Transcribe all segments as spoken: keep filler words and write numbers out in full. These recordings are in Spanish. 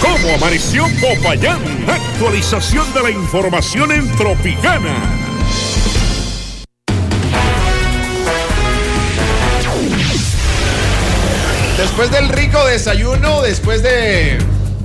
¿Cómo amaneció Popayán? Actualización de la información en Tropicana. Después del rico desayuno, después de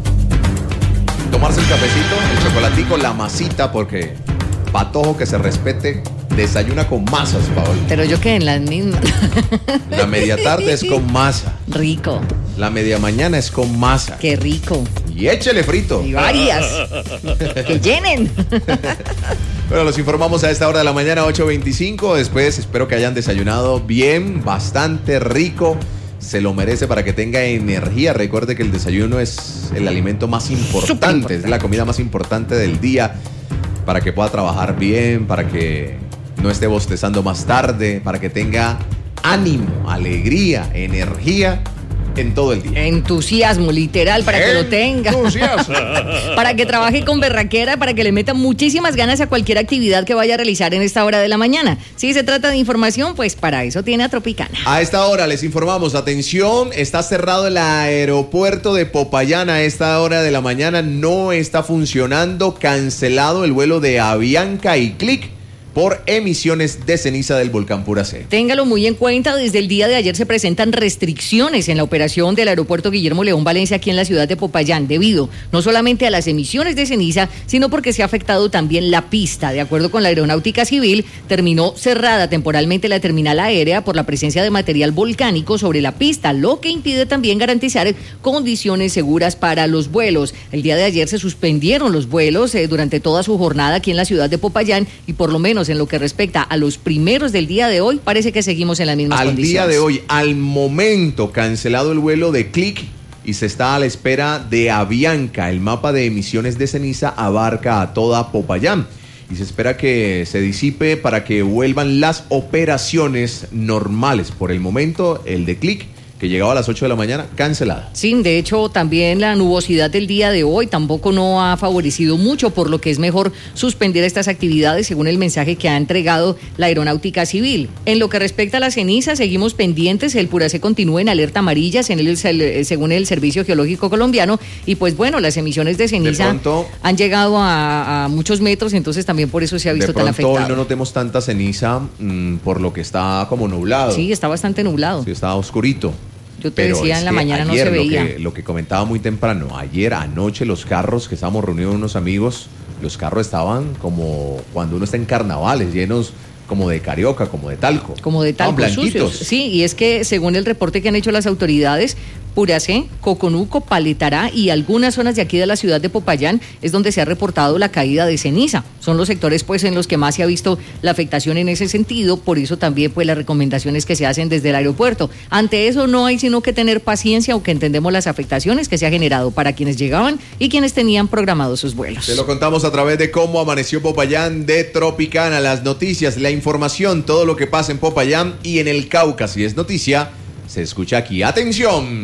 tomarse el cafecito, el chocolatico, la masita, porque patojo que se respete, desayuna con masas, Paola. Pero yo quedé en las mismas. La media tarde es con masa. Rico. La media mañana es con masa. Qué rico. Y échele frito. Y varias. Que llenen. Bueno, los informamos a esta hora de la mañana, ocho veinticinco. Después espero que hayan desayunado bien, bastante rico. Se lo merece para que tenga energía. Recuerde que el desayuno es el alimento más importante, importante, es la comida más importante del día, para que pueda trabajar bien, para que no esté bostezando más tarde, para que tenga ánimo, alegría, energía en todo el día. Entusiasmo, literal, para que lo tenga. Entusiasmo. Para que trabaje con berraquera, para que le meta muchísimas ganas a cualquier actividad que vaya a realizar en esta hora de la mañana. Si se trata de información, pues para eso tiene a Tropicana. A esta hora les informamos, atención, está cerrado el aeropuerto de Popayán a esta hora de la mañana, no está funcionando, cancelado el vuelo de Avianca y Click por emisiones de ceniza del volcán Puracé. Téngalo muy en cuenta, desde el día de ayer se presentan restricciones en la operación del aeropuerto Guillermo León Valencia aquí en la ciudad de Popayán, debido no solamente a las emisiones de ceniza, sino porque se ha afectado también la pista. De acuerdo con la Aeronáutica Civil, terminó cerrada temporalmente la terminal aérea por la presencia de material volcánico sobre la pista, lo que impide también garantizar condiciones seguras para los vuelos. El día de ayer se suspendieron los vuelos eh, durante toda su jornada aquí en la ciudad de Popayán, y por lo menos en lo que respecta a los primeros del día de hoy, parece que seguimos en las mismas al condiciones. Al día de hoy, al momento, cancelado el vuelo de Click y se está a la espera de Avianca. El mapa de emisiones de ceniza abarca a toda Popayán y se espera que se disipe para que vuelvan las operaciones normales. Por el momento, el de Click, que llegaba a las ocho de la mañana, cancelada. Sí, de hecho, también la nubosidad del día de hoy tampoco no ha favorecido mucho, por lo que es mejor suspender estas actividades, según el mensaje que ha entregado la Aeronáutica Civil. En lo que respecta a la ceniza, seguimos pendientes. El Puracé continúa en alerta amarilla, en el, según el Servicio Geológico Colombiano, y pues bueno, las emisiones de ceniza de pronto, han llegado a, a muchos metros, entonces también por eso se ha visto tan afectado. De pronto hoy no notemos tanta ceniza mmm, por lo que está como nublado. Sí, está bastante nublado. Sí, está oscurito. Yo te Pero decía, en la mañana no se veía. Lo que, lo que comentaba muy temprano, ayer, anoche, los carros que estábamos reunidos unos amigos, los carros estaban como cuando uno está en carnavales, llenos como de carioca, como de talco. Como de talco, sucios. Sí, y es que según el reporte que han hecho las autoridades, Puracé, Coconuco, Paletará y algunas zonas de aquí de la ciudad de Popayán es donde se ha reportado la caída de ceniza. Son los sectores pues en los que más se ha visto la afectación en ese sentido, por eso también pues las recomendaciones que se hacen desde el aeropuerto. Ante eso no hay sino que tener paciencia, aunque entendemos las afectaciones que se ha generado para quienes llegaban y quienes tenían programados sus vuelos. Te lo contamos a través de cómo amaneció Popayán de Tropicana, las noticias, la información, todo lo que pasa en Popayán y en el Cauca. Si es noticia, se escucha aquí. ¡Atención!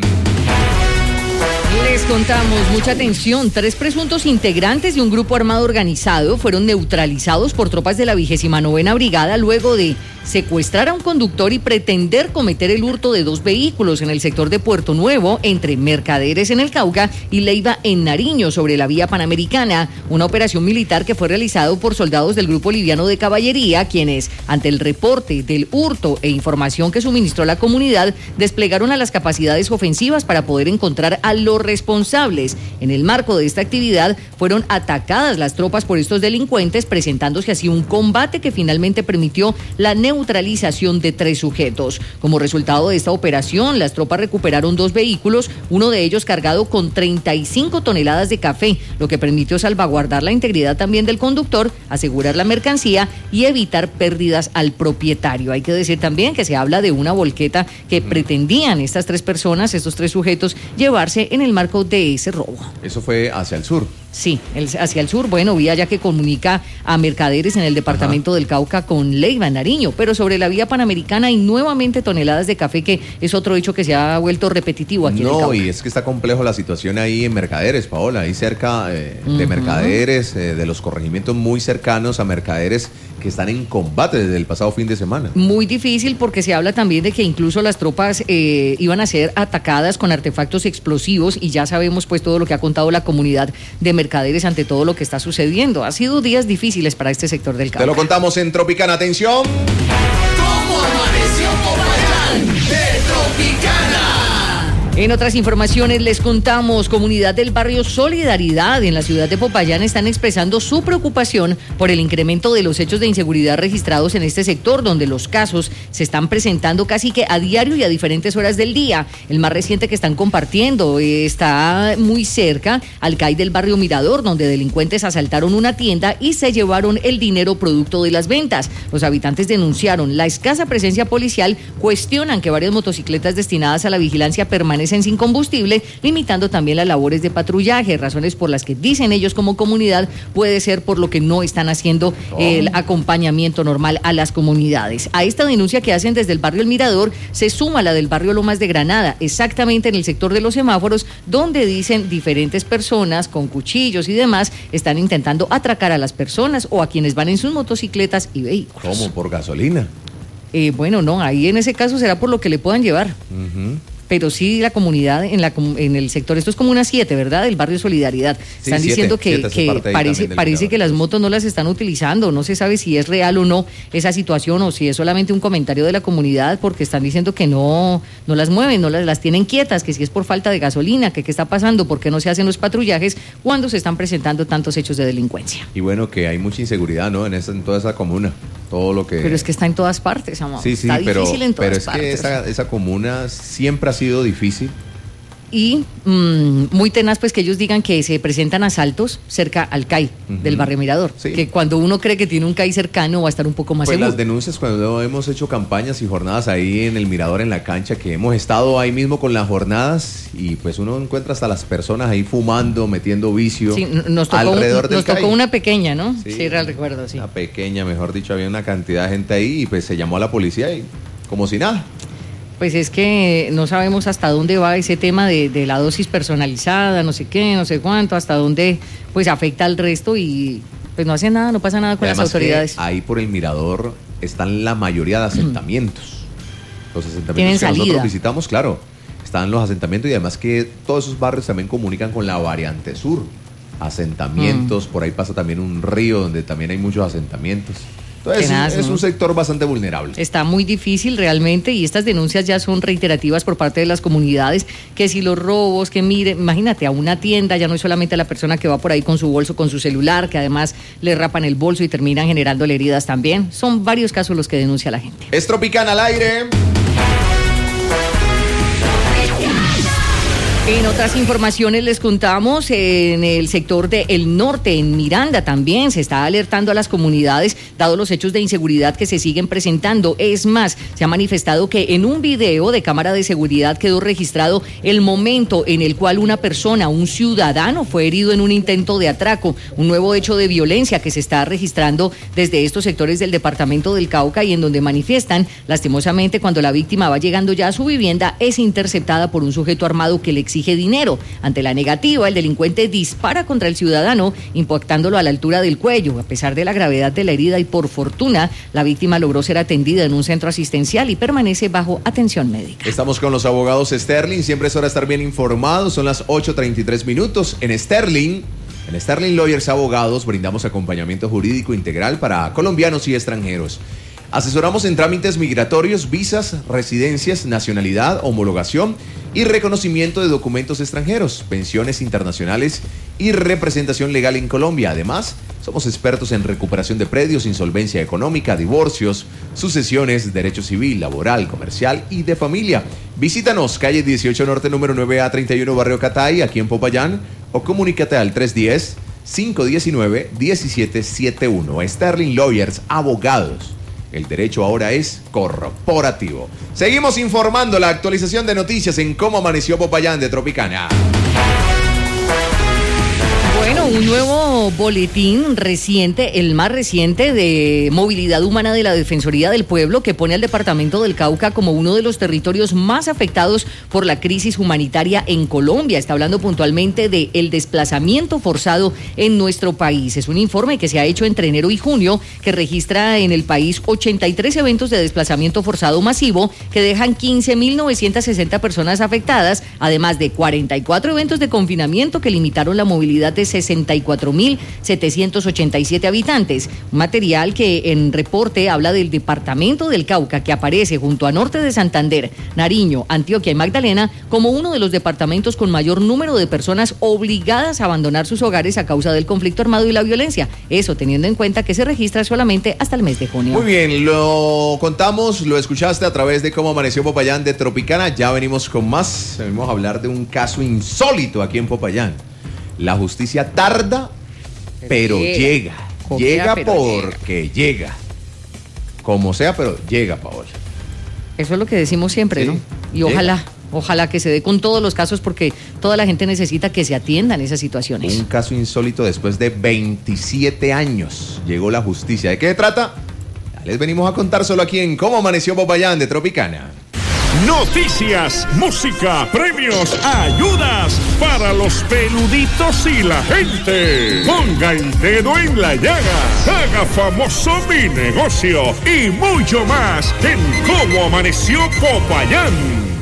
Les contamos, mucha atención, tres presuntos integrantes de un grupo armado organizado fueron neutralizados por tropas de la vigésima novena Brigada luego de secuestrar a un conductor y pretender cometer el hurto de dos vehículos en el sector de Puerto Nuevo, entre Mercaderes en el Cauca y Leiva en Nariño, sobre la vía Panamericana. Una operación militar que fue realizado por soldados del Grupo Liviano de Caballería, quienes, ante el reporte del hurto e información que suministró la comunidad, desplegaron a las capacidades ofensivas para poder encontrar a los responsables. En el marco de esta actividad, fueron atacadas las tropas por estos delincuentes, presentándose así un combate que finalmente permitió la neutralización neutralización de tres sujetos. Como resultado de esta operación, las tropas recuperaron dos vehículos, uno de ellos cargado con treinta y cinco toneladas de café, lo que permitió salvaguardar la integridad también del conductor, asegurar la mercancía y evitar pérdidas al propietario. Hay que decir también que se habla de una volqueta que mm. pretendían estas tres personas, estos tres sujetos, llevarse en el marco de ese robo. Eso fue hacia el sur. Sí, el, hacia el sur, bueno, vía ya que comunica a Mercaderes en el departamento Ajá. del Cauca con Leiva, Nariño, pero sobre la vía panamericana hay nuevamente toneladas de café, que es otro hecho que se ha vuelto repetitivo aquí no, en el Cauca. No, y es que está complejo la situación ahí en Mercaderes, Paola, ahí cerca eh, de uh-huh. Mercaderes, eh, de los corregimientos muy cercanos a Mercaderes, que están en combate desde el pasado fin de semana. Muy difícil, porque se habla también de que incluso las tropas eh, iban a ser atacadas con artefactos explosivos, y ya sabemos pues todo lo que ha contado la comunidad de Mercaderes ante todo lo que está sucediendo. Ha sido días difíciles para este sector del Cauca. Te lo contamos en Tropicana. Atención. ¿Cómo amaneció Popayán de Tropicana? En otras informaciones les contamos, comunidad del barrio Solidaridad en la ciudad de Popayán están expresando su preocupación por el incremento de los hechos de inseguridad registrados en este sector, donde los casos se están presentando casi que a diario y a diferentes horas del día. El más reciente que están compartiendo está muy cerca al C A I del barrio Mirador, donde delincuentes asaltaron una tienda y se llevaron el dinero producto de las ventas. Los habitantes denunciaron la escasa presencia policial, cuestionan que varias motocicletas destinadas a la vigilancia permanecen sin combustible, limitando también las labores de patrullaje, razones por las que dicen ellos como comunidad puede ser por lo que no están haciendo oh. el acompañamiento normal a las comunidades. A esta denuncia que hacen desde el barrio El Mirador se suma la del barrio Lomas de Granada, exactamente en el sector de los semáforos, donde dicen diferentes personas con cuchillos y demás están intentando atracar a las personas o a quienes van en sus motocicletas y vehículos. ¿Cómo? ¿Por gasolina? Eh, bueno, no, ahí en ese caso será por lo que le puedan llevar. Uh-huh. Pero sí la comunidad en la en el sector, esto es como una siete, ¿verdad? El barrio Solidaridad. Sí, Están siete, diciendo que, que parece, parece que las motos no las están utilizando, no se sabe si es real o no esa situación o si es solamente un comentario de la comunidad, porque están diciendo que no, no las mueven, no las, las tienen quietas, que si es por falta de gasolina, que qué está pasando, por qué no se hacen los patrullajes cuando se están presentando tantos hechos de delincuencia. Y bueno, que hay mucha inseguridad, ¿no? En, esa, en toda esa comuna. Todo lo que... Pero es que está en todas partes, amor. Sí, sí, está pero, difícil en todas pero es partes. que esa, esa comuna siempre ha sido difícil. Y mmm, muy tenaz pues que ellos digan que se presentan asaltos cerca al C A I uh-huh. del barrio Mirador, sí. que cuando uno cree que tiene un C A I cercano va a estar un poco más pues seguro. Las denuncias cuando hemos hecho campañas y jornadas ahí en el Mirador, en la cancha, que hemos estado ahí mismo con las jornadas, y pues uno encuentra hasta las personas ahí fumando, metiendo vicio. Sí, nos tocó, alrededor un, del nos tocó C A I. Una pequeña, ¿no? Sí, sí, real recuerdo, sí. Una pequeña, mejor dicho, había una cantidad de gente ahí y pues se llamó a la policía y como si nada. Pues es que no sabemos hasta dónde va ese tema de, de la dosis personalizada, no sé qué, no sé cuánto, hasta dónde pues afecta al resto y pues no hace nada, no pasa nada con las autoridades. Ahí por el Mirador están la mayoría de asentamientos. Los asentamientos Tienen que salida. Nosotros visitamos, claro, están los asentamientos y además que todos esos barrios también comunican con la variante sur. Asentamientos, mm. por ahí pasa también un río donde también hay muchos asentamientos. Entonces, Tenaz, es, ¿no? es un sector bastante vulnerable. Está muy difícil realmente y estas denuncias ya son reiterativas por parte de las comunidades, que si los robos, que mire, imagínate, a una tienda ya no es solamente la persona que va por ahí con su bolso, con su celular, que además le rapan el bolso y terminan generándole heridas también. Son varios casos los que denuncia la gente. Es Tropicana al aire. En otras informaciones les contamos, en el sector del norte, en Miranda también se está alertando a las comunidades, dado los hechos de inseguridad que se siguen presentando. Es más, se ha manifestado que en un video de cámara de seguridad quedó registrado el momento en el cual una persona, un ciudadano, fue herido en un intento de atraco, un nuevo hecho de violencia que se está registrando desde estos sectores del departamento del Cauca y en donde manifiestan, lastimosamente, cuando la víctima va llegando ya a su vivienda, es interceptada por un sujeto armado que le exige dinero. Ante la negativa, el delincuente dispara contra el ciudadano, impactándolo a la altura del cuello. A pesar de la gravedad de la herida y por fortuna, la víctima logró ser atendida en un centro asistencial y permanece bajo atención médica. Estamos con los abogados Sterling, siempre es hora de estar bien informados, son las ocho treinta y tres minutos. En Sterling, en Sterling Lawyers Abogados brindamos acompañamiento jurídico integral para colombianos y extranjeros. Asesoramos en trámites migratorios, visas, residencias, nacionalidad, homologación y reconocimiento de documentos extranjeros, pensiones internacionales y representación legal en Colombia. Además, somos expertos en recuperación de predios, insolvencia económica, divorcios, sucesiones, derecho civil, laboral, comercial y de familia. Visítanos, calle dieciocho Norte, número nueve A treinta y uno, Barrio Catay, aquí en Popayán, o comunícate al tres uno cero, cinco uno nueve, uno siete siete uno. Sterling Lawyers Abogados. El derecho ahora es corporativo. Seguimos informando la actualización de noticias en Cómo Amaneció Popayán de Tropicana. Bueno, un nuevo boletín reciente, el más reciente de movilidad humana de la Defensoría del Pueblo, que pone al departamento del Cauca como uno de los territorios más afectados por la crisis humanitaria en Colombia. Está hablando puntualmente de el desplazamiento forzado en nuestro país. Es un informe que se ha hecho entre enero y junio, que registra en el país ochenta y tres eventos de desplazamiento forzado masivo que dejan quince mil novecientas sesenta personas afectadas, además de cuarenta y cuatro eventos de confinamiento que limitaron la movilidad de sesenta y cuatro mil setecientos ochenta y siete habitantes. Un material que en reporte habla del departamento del Cauca, que aparece junto a Norte de Santander, Nariño, Antioquia y Magdalena como uno de los departamentos con mayor número de personas obligadas a abandonar sus hogares a causa del conflicto armado y la violencia. Eso teniendo en cuenta que se registra solamente hasta el mes de junio. Muy bien, lo contamos, lo escuchaste a través de Cómo Amaneció Popayán de Tropicana. Ya venimos con más. Venimos a hablar de un caso insólito aquí en Popayán. La justicia tarda, pero, pero llega. Llega, llega pero porque llega. llega. Como sea, pero llega, Paola. Eso es lo que decimos siempre, sí, ¿no? Y llega. ojalá, ojalá que se dé con todos los casos, porque toda la gente necesita que se atiendan esas situaciones. Un caso insólito después de veintisiete años. Llegó la justicia. ¿De qué se trata? Ya les venimos a contar solo aquí en Cómo Amaneció Popayán de Tropicana. Noticias, música, premios, ayudas para los peluditos y la gente. Ponga el dedo en la llaga, haga famoso mi negocio y mucho más en Cómo Amaneció Popayán.